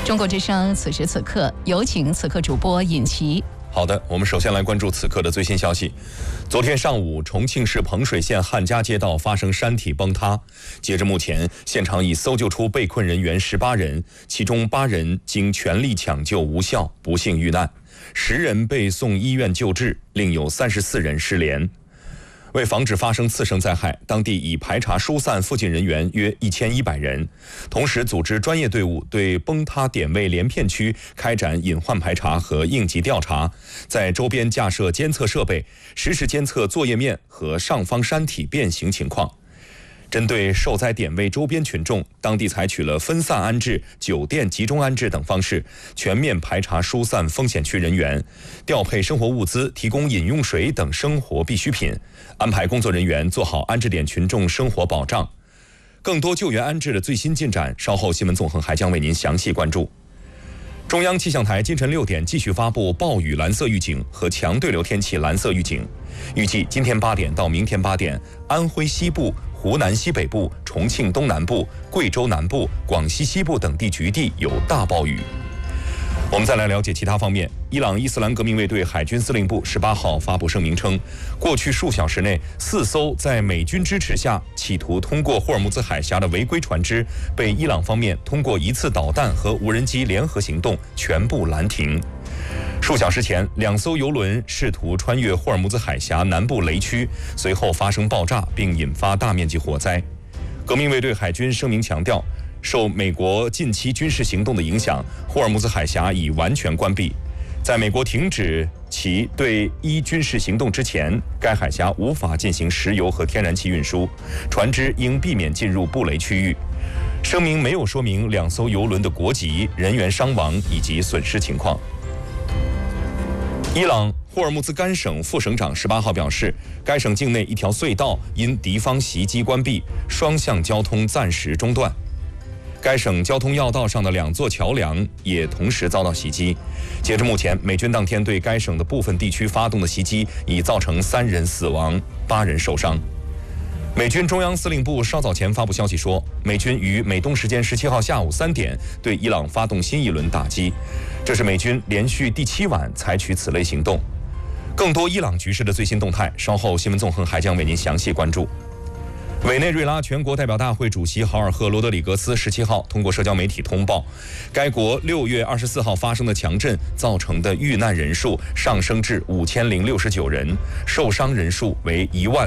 中国之声此时此刻，有请此刻主播尹奇。 好的，我们首先来关注此刻的最新消息。昨天上午，重庆市彭水县汉家街道发生山体崩塌。截至目前，现场已搜救出被困人员18人，其中8人经全力抢救无效，不幸遇难；10人被送医院救治，另有34人失联。为防止发生次生灾害，当地已排查疏散附近人员约1100人，同时组织专业队伍对崩塌点位连片区开展隐患排查和应急调查，在周边架设监测设备，实时监测作业面和上方山体变形情况。针对受灾点位周边群众，当地采取了分散安置、酒店集中安置等方式，全面排查疏散风险区人员，调配生活物资，提供饮用水等生活必需品，安排工作人员做好安置点群众生活保障。更多救援安置的最新进展，稍后新闻纵横还将为您详细关注。中央气象台今晨6点继续发布暴雨蓝色预警和强对流天气蓝色预警，预计今天8点到明天8点，安徽西部、湖南西北部、重庆东南部、贵州南部、广西西部等地局地有大暴雨。我们再来了解其他方面。伊朗伊斯兰革命卫队海军司令部18号发布声明称，过去数小时内，4艘在美军支持下企图通过霍尔木兹海峡的违规船只，被伊朗方面通过1次导弹和无人机联合行动全部拦停。数小时前，2艘油轮试图穿越霍尔木兹海峡南部雷区，随后发生爆炸，并引发大面积火灾。革命卫队海军声明强调，受美国近期军事行动的影响，霍尔木兹海峡已完全关闭。在美国停止其对伊军事行动之前，该海峡无法进行石油和天然气运输，船只应避免进入布雷区域。声明没有说明2艘油轮的国籍、人员伤亡以及损失情况。伊朗霍尔木兹干省副省长18号表示，该省境内一条隧道因敌方袭击关闭，双向交通暂时中断。该省交通要道上的2座桥梁也同时遭到袭击。截至目前，美军当天对该省的部分地区发动的袭击已造成3人死亡、8人受伤。美军中央司令部稍早前发布消息说，美军于美东时间17号下午3点对伊朗发动新一轮打击，这是美军连续第7晚采取此类行动。更多伊朗局势的最新动态，稍后新闻纵横还将为您详细关注。委内瑞拉全国代表大会主席豪尔赫·罗德里格斯17号通过社交媒体通报，该国6月24号发生的强震造成的遇难人数上升至5069人，受伤人数为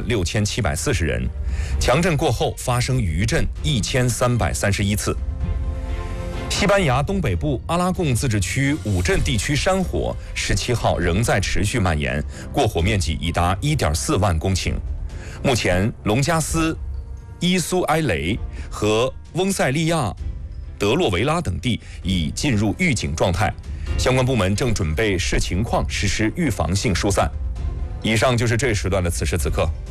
16740人。强震过后发生余震1331次。西班牙东北部阿拉贡自治区五镇地区山火17号仍在持续蔓延，过火面积已达1.4万公顷。目前，隆加斯、伊苏埃雷和翁塞利亚、德洛维拉等地已进入预警状态，相关部门正准备视情况实施预防性疏散。以上就是这时段的此时此刻。